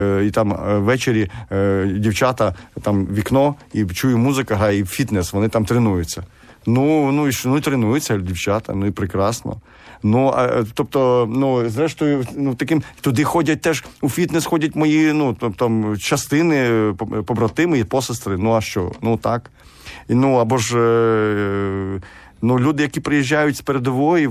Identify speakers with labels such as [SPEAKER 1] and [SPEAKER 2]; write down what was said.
[SPEAKER 1] І там ввечері дівчата, там вікно, і чую музика, грає, і фітнес, вони там тренуються. Ну і тренуються дівчата, і прекрасно. Тобто, зрештою, таким, туди ходять теж, у фітнес ходять мої, там, частини, побратими і посестри, а що, так. Або ж, люди, які приїжджають з передової,